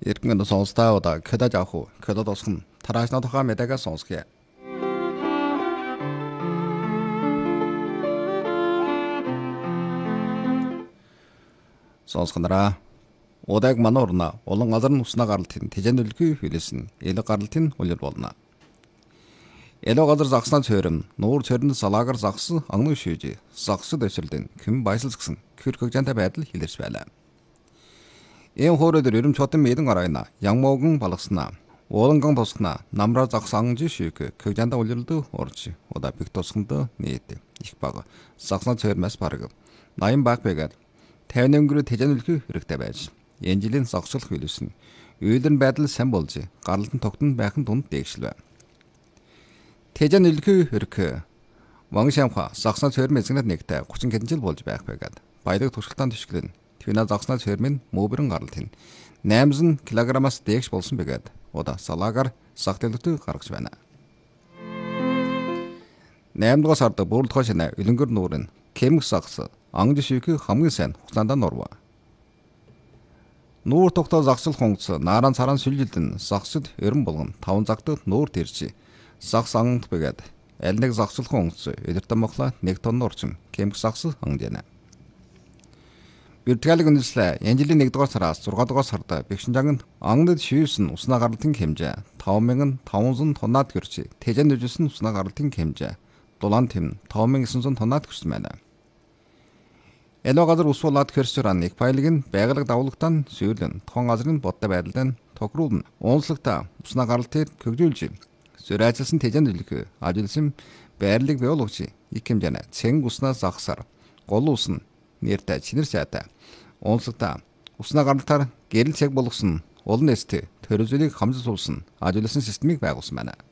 Иргэн сонсдаа кэдэж авах уу? Кэдэж тосхон тараашна тухай мэдэгээ сонсгоё. Сонсгонараа. Удаг мануурна улан газар нь уснаа гаралтын тэжээнүүлгүй хилэсэн элэг гаралтын улир болно. Элэг газар загснаа цөөрөм нуур цөрөнд салаагаар загсан ангын шүүж загсад өсрөлдөн хэн баясалс гэсэн хөрхөгжантай байдал хилэрс байлаа. Ийм хооройдор ерөм чотон мэдэн гарайна янмоогон балгаснаа ууланган тусгна намраа загсан ангын шүүг хөгжантай улирлд орж удаа биг тусганд нийт их бага загснаа цөөрмэс бараг 80 баг байгаад 50 өнгөрөө тэжээнүүлэх хэрэгтэй байж. Энэ жилийн загсуулах хилэсэн үйлэн байдал сайн болж гаралтын тогтон байхын тунд дээгшил байна. Тэжээнүүлэх хэрэг Вангшамха загснаа цөөрмэсгэнэт нэгтэй 30 хэдэн жил болж байх байгаад баялаг туршилтаан төшгөлн твина загснаа цөөрмэн мөбөрөн гаралтын 800 кг-аас дээш болсон байгаад удаа салаагаар сахтэлгт гаргаж байна. 8 дугаар сард бүрэлдэхүүн шинэ үлэнгэр нуурын кемг загс ангж шийх хамгийн сайн хугацаанд норва. Нуур тогтоо загсал хунгц нааран царан сүлжилдэн загсад ерөн болгон 5 загтад нуур тэрчи загс ангт байгаад аль нэг загсал хунгц эдэртэн мохла 1 тонн орчим кемг загс ангдяна. Биртгалыг үндэслэ энэ жилийн 1 дугаар сараас 6 дугаар сард бэгшинжанг ангад шивсэн уснаа гаралтын хэмжээ 5500 тоннад гэрч тэжээн үжилсэн уснаа гаралтын хэмжээ дулаан тэм 5900 тоннад гэрсэн байна. Элэг газар усуулаад хөрсөран их баялаг нь байгалаг давлагтан сүйрлэн тухайн газрын бодтой байдалд тохируулна. Уунслагта уснаа гаралтыг хөгжүүлж зөрайцсан тэжээнүүлэх ажилласан байрлалыг биологч их хэмжээний цэнг уснаа загсаар гол усн нэртэй чинэр сайтай. Уунслагта уснаа гаралтаар гэрэл цаг болгосон улан эст төрөлжлийг хамжиж суулсан ажилласан системийг байгуулсан байна.